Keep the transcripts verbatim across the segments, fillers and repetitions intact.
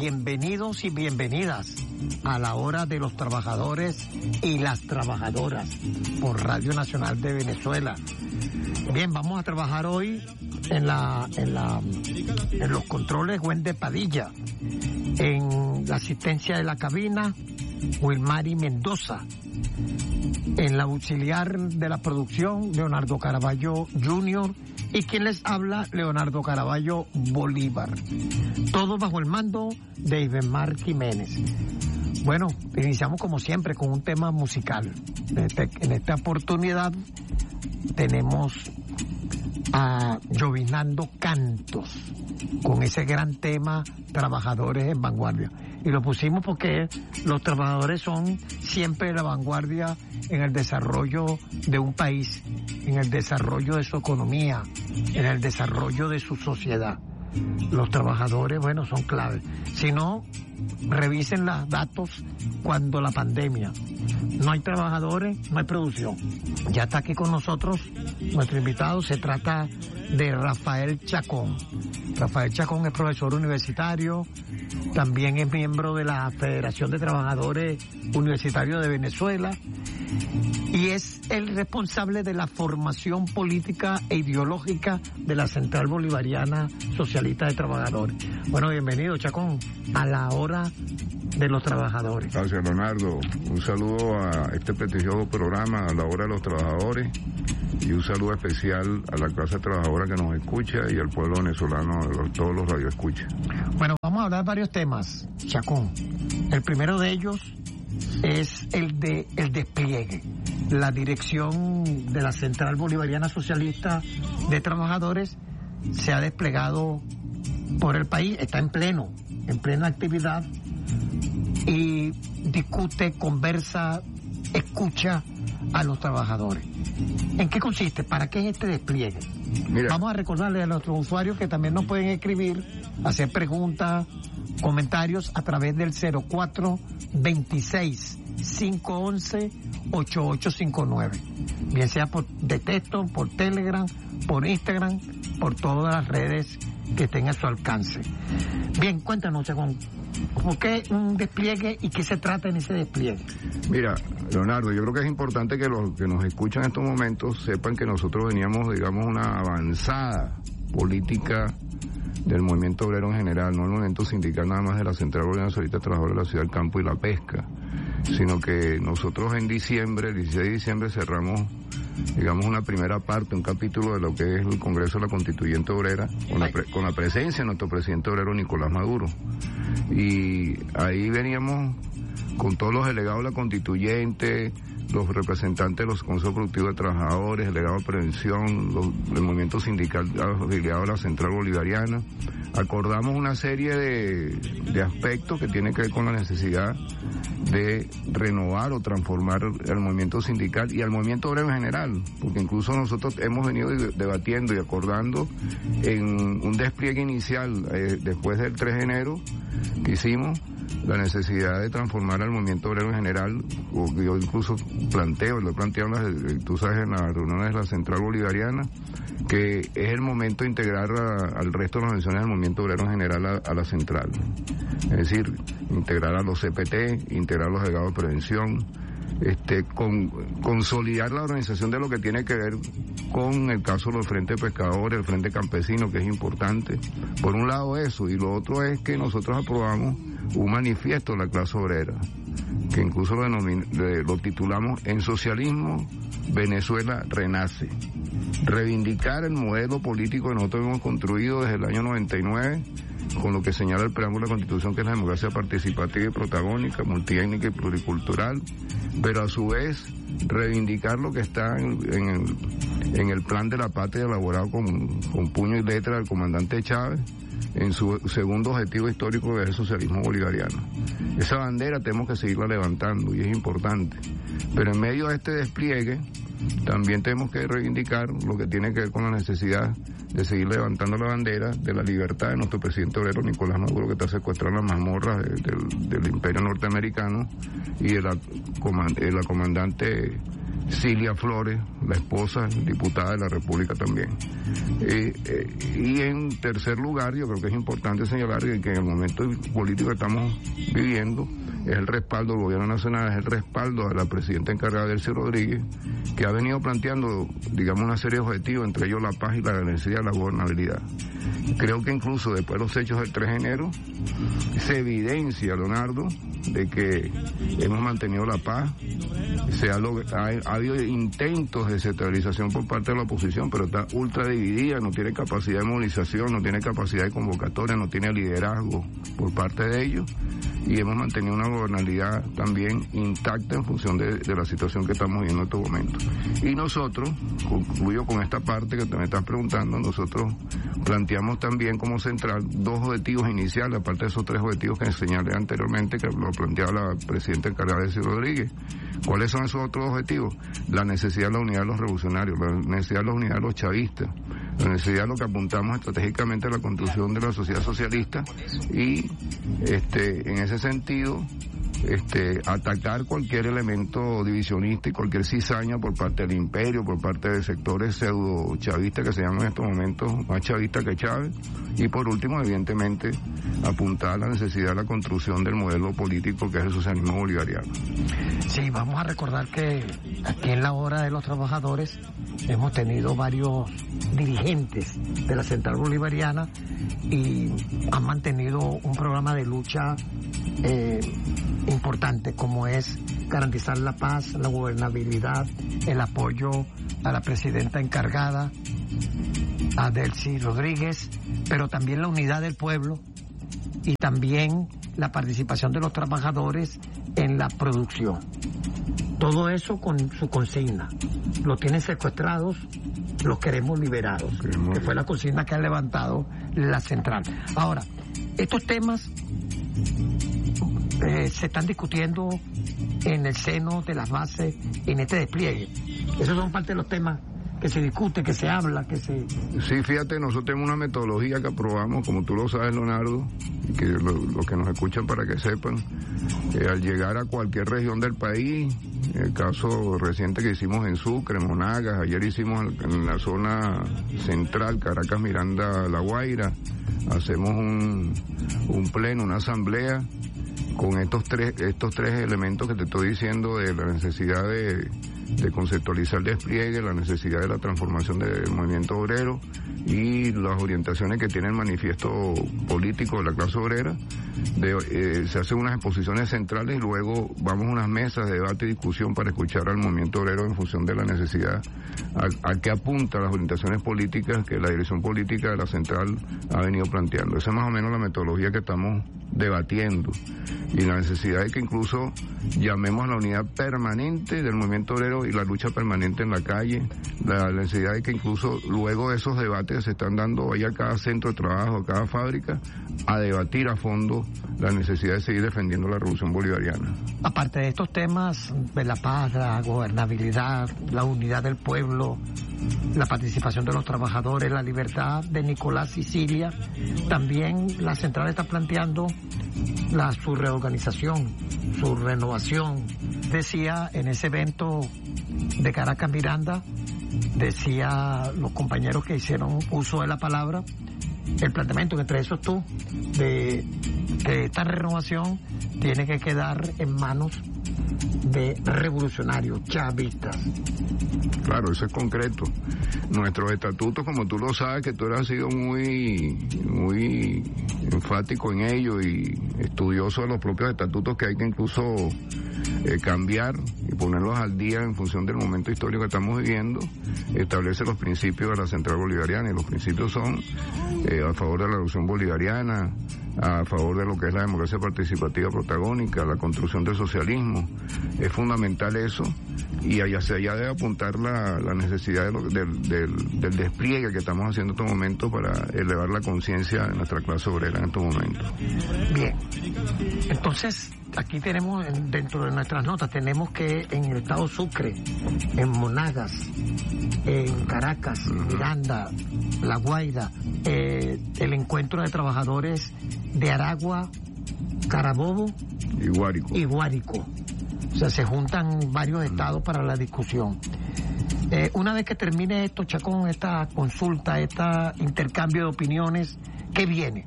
Bienvenidos y bienvenidas a la hora de los trabajadores y las trabajadoras por Radio Nacional de Venezuela. Bien, vamos a trabajar hoy en la en la en los controles Wendy Padilla, en la asistencia de la cabina Wilmary Mendoza, en la auxiliar de la producción Leonardo Caraballo junior y quien les habla, Leonardo Caraballo Bolívar. Todo bajo el mando de Ibenmar Jiménez. Bueno, iniciamos como siempre con un tema musical. En, este, en esta oportunidad tenemos a Llovinando Cantos con ese gran tema Trabajadores en Vanguardia. Y lo pusimos porque los trabajadores son siempre la vanguardia en el desarrollo de un país, en el desarrollo de su economía, en el desarrollo de su sociedad. Los trabajadores, bueno, son clave. Si no, revisen los datos cuando la pandemia. No hay trabajadores, no hay producción. Ya está aquí con nosotros nuestro invitado, se trata de Rafael Chacón. Rafael Chacón es profesor universitario, también es miembro de la Federación de Trabajadores Universitarios de Venezuela y es el responsable de la formación política e ideológica de la Central Bolivariana Socialista de Trabajadores. Bueno, bienvenido, Chacón, a la hora de los trabajadores. Gracias, Leonardo. Un saludo a este prestigioso programa, a la hora de los trabajadores, y un saludo especial a la clase trabajadora que nos escucha y al pueblo venezolano, a todos los radioescuchas. Bueno, vamos a hablar de varios temas, Chacón. El primero de ellos es el de el despliegue. La dirección de la Central Bolivariana Socialista de Trabajadores se ha desplegado por el país, está en pleno, en plena actividad y discute, conversa, escucha a los trabajadores. ¿En qué consiste? ¿Para qué es este despliegue? Mira. Vamos a recordarle a nuestros usuarios que también nos pueden escribir, hacer preguntas, comentarios a través del cero cuatro veintiséis cinco once ochenta y ocho cincuenta y nueve, bien sea por de texto, por Telegram, por Instagram, por todas las redes que estén a su alcance. Bien, cuéntanos, Chacón, ¿por qué un despliegue y qué se trata en ese despliegue? Mira, Leonardo, yo creo que es importante que los que nos escuchan en estos momentos sepan que nosotros veníamos, digamos, una avanzada política del movimiento obrero en general, no el movimiento sindical nada más de la Central Bolivariana Socialista de Trabajadores de la Ciudad del Campo y la Pesca, sino que nosotros en diciembre, el dieciséis de diciembre, cerramos, digamos, una primera parte, un capítulo de lo que es el Congreso de la Constituyente Obrera, con la, pre- con la presencia de nuestro presidente obrero Nicolás Maduro. Y ahí veníamos con todos los delegados de la Constituyente, los representantes de los consejos productivos de trabajadores, el delegado de prevención, los, el movimiento sindical afiliado a la Central Bolivariana. Acordamos una serie de, de aspectos que tienen que ver con la necesidad de renovar o transformar el movimiento sindical y al movimiento obrero en general, porque incluso nosotros hemos venido debatiendo y acordando en un despliegue inicial eh, después del tres de enero que hicimos la necesidad de transformar al movimiento obrero en general, o yo incluso planteo, lo he planteado en las, tú sabes, en las reuniones de la Central Bolivariana, que es el momento de integrar a, al resto de las organizaciones del movimiento obrero en general a, a la Central. Es decir, integrar a los C P T, integrar a los delegados de prevención, este, con, consolidar la organización de lo que tiene que ver con el caso de los frentes pescadores, el frente campesino, que es importante. Por un lado eso, y lo otro es que nosotros aprobamos un manifiesto de la clase obrera, que incluso lo, denomin- lo titulamos En Socialismo, Venezuela Renace. Reivindicar el modelo político que nosotros hemos construido desde el año noventa y nueve, con lo que señala el preámbulo de la Constitución, que es la democracia participativa y protagónica, multiétnica y pluricultural, pero a su vez reivindicar lo que está en, en, el, en el plan de la patria elaborado con, con puño y letra del comandante Chávez, en su segundo objetivo histórico, que es el socialismo bolivariano. Esa bandera tenemos que seguirla levantando y es importante, pero en medio de este despliegue también tenemos que reivindicar lo que tiene que ver con la necesidad de seguir levantando la bandera de la libertad de nuestro presidente obrero Nicolás Maduro, que está secuestrado en las mazmorras de, de, del imperio norteamericano, y de la, coman, de la comandante Cilia Flores, la esposa, diputada de la República también. Eh, eh, y en tercer lugar, yo creo que es importante señalar que, que en el momento político que estamos viviendo, es el respaldo del gobierno nacional, es el respaldo a la presidenta encargada, Delcy Rodríguez, que ha venido planteando, digamos, una serie de objetivos, entre ellos la paz y la necesidad de la gobernabilidad. Creo que incluso después de los hechos del tres de enero, se evidencia, Leonardo, de que hemos mantenido la paz, se ha, log- ha, ha habido intentos de desestabilización por parte de la oposición, pero está ultra dividida, no tiene capacidad de movilización, no tiene capacidad de convocatoria, no tiene liderazgo por parte de ellos, y hemos mantenido una gobernabilidad también intacta en función de, de la situación que estamos viviendo en estos momentos. Y nosotros, concluyo con esta parte que te me estás preguntando, nosotros planteamos también como central dos objetivos iniciales, aparte de esos tres objetivos que señalé anteriormente, que lo planteaba la presidenta encargada, Delcy Rodríguez. ¿Cuáles son esos otros objetivos? La necesidad de la unidad de los revolucionarios, la necesidad de la unidad de los chavistas, la necesidad de lo que apuntamos estratégicamente a la construcción de la sociedad socialista y este en ese sentido este atacar cualquier elemento divisionista y cualquier cizaña por parte del imperio, por parte de sectores pseudo chavistas que se llaman en estos momentos más chavistas que Chávez, y por último evidentemente apuntar a la necesidad de la construcción del modelo político que es el socialismo bolivariano. Sí, vamos a recordar que aquí en la Hora de los Trabajadores hemos tenido varios dirigentes de la Central Bolivariana y han mantenido un programa de lucha eh, importante, como es garantizar la paz, la gobernabilidad, el apoyo a la presidenta encargada, a Delcy Rodríguez, pero también la unidad del pueblo y también la participación de los trabajadores en la producción. Todo eso con su consigna. Los tienen secuestrados, los queremos liberados, que fue la consigna que ha levantado la central. Ahora, estos temas eh, se están discutiendo en el seno de las bases en este despliegue. Esos son parte de los temas que se discute, que se habla, que se... Sí, fíjate, nosotros tenemos una metodología que aprobamos, como tú lo sabes, Leonardo, y que los lo que nos escuchan para que sepan, eh, al llegar a cualquier región del país, el caso reciente que hicimos en Sucre, en Monagas, ayer hicimos en, en la zona central, Caracas, Miranda, La Guaira, hacemos un, un pleno, una asamblea, con estos tres, estos tres elementos que te estoy diciendo de la necesidad de... de conceptualizar el despliegue, la necesidad de la transformación del movimiento obrero y las orientaciones que tiene el manifiesto político de la clase obrera. De, eh, se hacen unas exposiciones centrales y luego vamos a unas mesas de debate y discusión para escuchar al movimiento obrero en función de la necesidad a, a que apunta las orientaciones políticas que la dirección política de la central ha venido planteando. Esa es más o menos la metodología que estamos debatiendo y la necesidad de que incluso llamemos a la unidad permanente del movimiento obrero y la lucha permanente en la calle, la necesidad de que incluso luego de esos debates se están dando, vaya a cada centro de trabajo, a cada fábrica, a debatir a fondo la necesidad de seguir defendiendo la revolución bolivariana. Aparte de estos temas de la paz, la gobernabilidad, la unidad del pueblo, la participación de los trabajadores, la libertad de Nicolás Sicilia, también la central está planteando la su reorganización, su renovación. Decía en ese evento de Caracas Miranda, decía los compañeros que hicieron uso de la palabra, el planteamiento, que entre esos tú, de que esta renovación tiene que quedar en manos de revolucionarios, chavistas. Claro, eso es concreto. Nuestros estatutos, como tú lo sabes, que tú has sido muy, muy enfático en ello y estudioso de los propios estatutos, que hay que incluso eh, cambiar y ponerlos al día en función del momento histórico que estamos viviendo, establece los principios de la Central Bolivariana, y los principios son eh, a favor de la revolución bolivariana, a favor de lo que es la democracia participativa protagónica, la construcción del socialismo. Es fundamental eso, y hacia allá debe apuntar la, la necesidad de lo, del, del, del despliegue que estamos haciendo en estos momentos para elevar la conciencia de nuestra clase obrera en estos momentos. Bien, entonces aquí tenemos, dentro de nuestras notas, tenemos que en el estado Sucre, en Monagas, en Caracas, Miranda, La Guaira, eh, el encuentro de trabajadores de Aragua, Carabobo y Guárico. y Guárico. O sea, se juntan varios estados para la discusión. Eh, una vez que termine esto, Chacón, esta consulta, este intercambio de opiniones, ¿qué viene?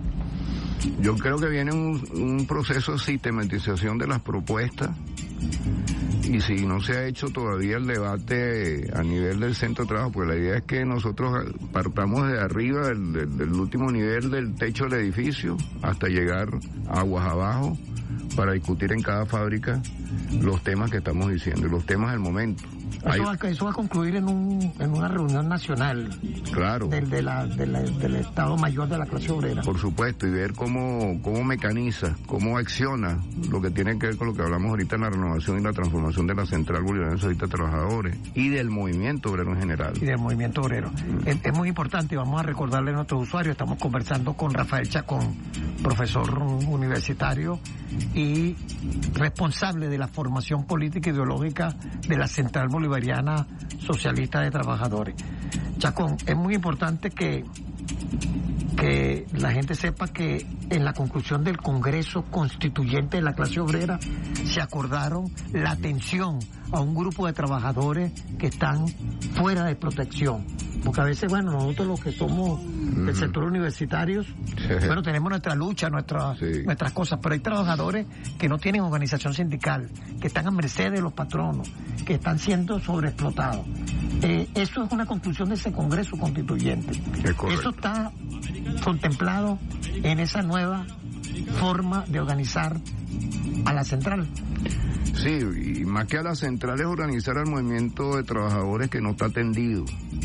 Yo creo que viene un, un proceso de sistematización de las propuestas, y si no se ha hecho todavía el debate a nivel del centro de trabajo, pues la idea es que nosotros partamos de arriba del, del, del último nivel del techo del edificio hasta llegar aguas abajo para discutir en cada fábrica los temas que estamos diciendo, los temas del momento. Eso, Hay... va, eso va a concluir en un en una reunión nacional. Claro. Del, de la, de la, del Estado Mayor de la clase obrera. Por supuesto, y ver cómo, cómo mecaniza, cómo acciona lo que tiene que ver con lo que hablamos ahorita en la renovación y la transformación de la Central Bolivariana Socialista de Trabajadores y del movimiento obrero en general. Y del movimiento obrero. Mm. Es, es muy importante, y vamos a recordarle a nuestros usuarios, estamos conversando con Rafael Chacón, profesor universitario y responsable de la formación política e ideológica de la Central Bolivariana Socialista de Trabajadores. Chacón, es muy importante que, que la gente sepa que en la conclusión del Congreso Constituyente de la clase obrera se acordaron la atención a un grupo de trabajadores que están fuera de protección. Porque a veces, bueno, nosotros los que somos del sector universitario, bueno, tenemos nuestra lucha, nuestra, sí. nuestras cosas, pero hay trabajadores que no tienen organización sindical, que están a merced de los patronos, que están siendo sobreexplotados. Eh, eso es una conclusión de ese Congreso Constituyente. Eso está contemplado en esa nueva forma de organizar a la central. Sí, y más que a la central es organizar al movimiento de trabajadores que no está atendido.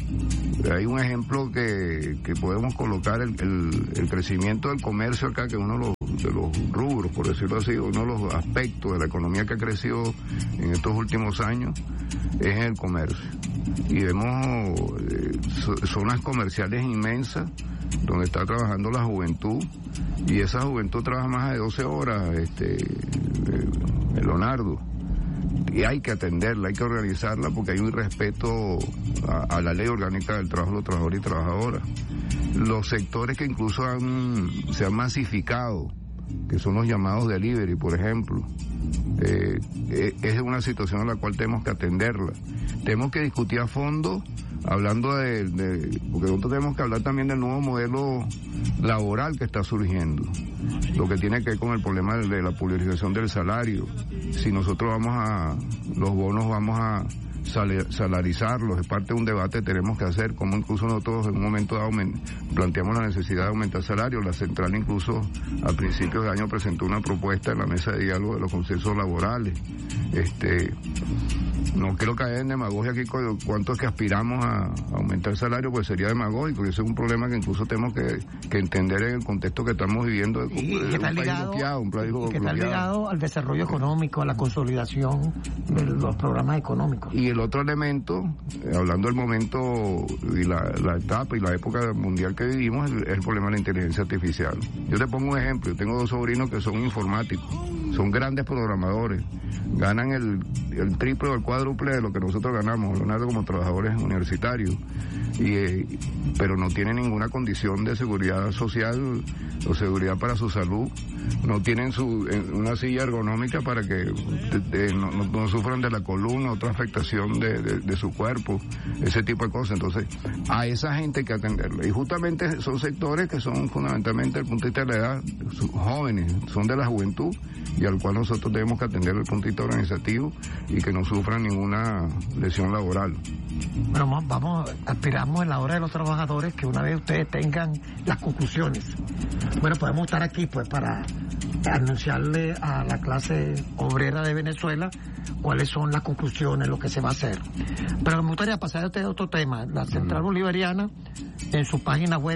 Hay un ejemplo que, que podemos colocar, el, el, el crecimiento del comercio acá, que es uno de los, de los rubros, por decirlo así, uno de los aspectos de la economía que ha crecido en estos últimos años, es el comercio. Y vemos eh, zonas comerciales inmensas donde está trabajando la juventud, y esa juventud trabaja más de doce horas, este, eh, Leonardo. Y hay que atenderla, hay que organizarla, porque hay un respeto a, a la ley orgánica del trabajo de los trabajadores y trabajadoras. Los sectores que incluso han, se han masificado, que son los llamados delivery, por ejemplo, eh, eh, es una situación a la cual tenemos que atenderla. Tenemos que discutir a fondo, hablando de, de, porque nosotros tenemos que hablar también del nuevo modelo laboral que está surgiendo, lo que tiene que ver con el problema de, de la pulverización del salario. Si nosotros vamos a, los bonos vamos a salarizarlos, es parte de un debate que tenemos que hacer, como incluso nosotros en un momento dado planteamos la necesidad de aumentar salarios. La central incluso a principios de año presentó una propuesta en la mesa de diálogo de los consensos laborales. Este, no quiero caer en demagogia aquí con cuánto es que aspiramos a, a aumentar el salario, pues sería demagógico, y ese es un problema que incluso tenemos que, que entender en el contexto que estamos viviendo de, y, de que está un ligado, país bloqueado, un país que está ligado al desarrollo económico, a la consolidación de los programas económicos. Y el otro elemento, eh, hablando del momento y la, la etapa y la época mundial que vivimos, es el, es el problema de la inteligencia artificial. Yo te pongo un ejemplo, yo tengo dos sobrinos que son informáticos, son grandes programadores, ganan el, el triple o el cuádruple de lo que nosotros ganamos, Leonardo, como trabajadores universitarios, y, eh, pero no tienen ninguna condición de seguridad social o seguridad para su salud, no tienen su una silla ergonómica para que de, de, no, no, no sufran de la columna, otra afectación de, de, de su cuerpo, ese tipo de cosas. Entonces, a esa gente hay que atenderla, y justamente son sectores que son fundamentalmente, desde el punto de vista de la edad, jóvenes, son de la juventud, y al cual nosotros debemos que atender desde el punto de vista organizativo y que no sufran ninguna lesión laboral. Bueno, vamos, aspiramos en la hora de los trabajadores que una vez ustedes tengan las conclusiones. Bueno, podemos estar aquí pues para anunciarle a la clase obrera de Venezuela cuáles son las conclusiones, lo que se va a hacer. Pero me gustaría pasar a este otro tema. La Central Bolivariana, en su página web,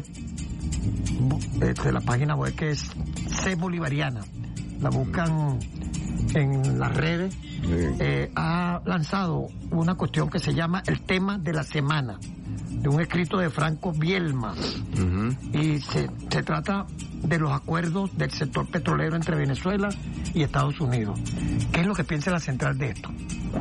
de la página web que es C Bolivariana, la buscan en las redes, eh, ha lanzado una cuestión que se llama el tema de la semana, de un escrito de Franco Bielma, uh-huh. y se, se trata de los acuerdos del sector petrolero entre Venezuela y Estados Unidos. ¿Qué es lo que piensa la central de esto?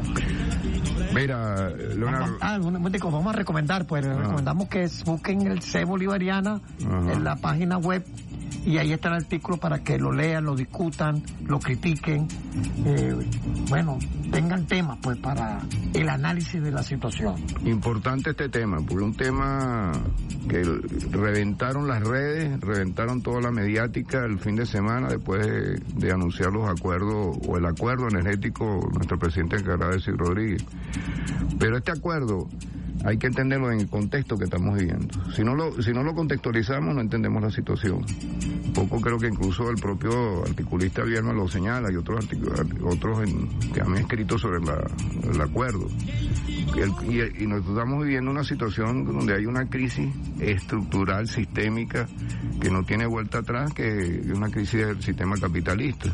Mira, Leonardo... Ah, un momento, vamos a recomendar, pues, uh-huh. recomendamos que busquen el C Bolivariana, uh-huh. en la página web, y ahí está el artículo para que lo lean, lo discutan, lo critiquen, eh, bueno, tengan temas pues para el análisis de la situación. Importante este tema, porque un tema que reventaron las redes, reventaron toda la mediática el fin de semana después de, de anunciar los acuerdos o el acuerdo energético, nuestro presidente encargado de Silvio Rodríguez. Pero este acuerdo hay que entenderlo en el contexto que estamos viviendo. Si no lo, si no lo contextualizamos, no entendemos la situación. Poco creo que incluso el propio articulista Vierma lo señala y otros otros en, que han escrito sobre la, el acuerdo. El, y, y nosotros estamos viviendo una situación donde hay una crisis estructural, sistémica, que no tiene vuelta atrás, que es una crisis del sistema capitalista.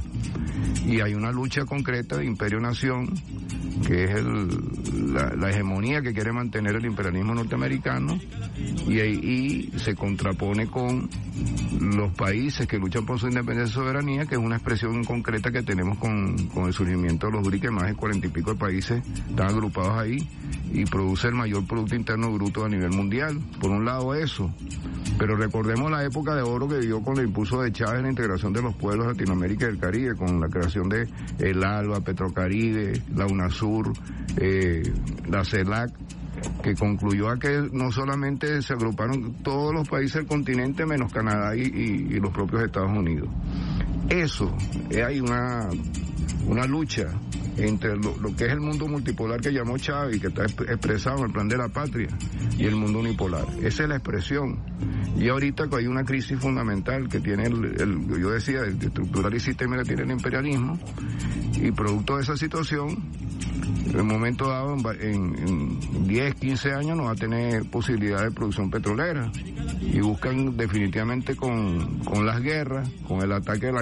Y hay una lucha concreta de imperio-nación, que es el, la, la hegemonía que quiere mantener el imperialismo norteamericano, y, y se contrapone con los países que luchan por su independencia y soberanía, que es una expresión concreta que tenemos con, con el surgimiento de los B R I C, que más de cuarenta y pico de países están agrupados ahí y produce el mayor Producto Interno Bruto a nivel mundial. Por un lado eso, pero recordemos la época de oro que vivió con el impulso de Chávez en la integración de los pueblos de Latinoamérica y del Caribe, con la creación de el ALBA, Petrocaribe, la UNASUR, eh, la CELAC, que concluyó a que no solamente se agruparon todos los países del continente menos Canadá y, y, y los propios Estados Unidos. Eso, eh, hay una, una lucha entre lo, lo que es el mundo multipolar que llamó Chávez y que está expresado en el Plan de la Patria, y el mundo unipolar. Esa es la expresión. Y ahorita hay una crisis fundamental que tiene, el, el yo decía, el estructural y sistema que tiene el imperialismo, y producto de esa situación, en un momento dado, en, en diez, quince años, no va a tener posibilidad de producción petrolera. Y buscan definitivamente con, con las guerras, con el ataque de la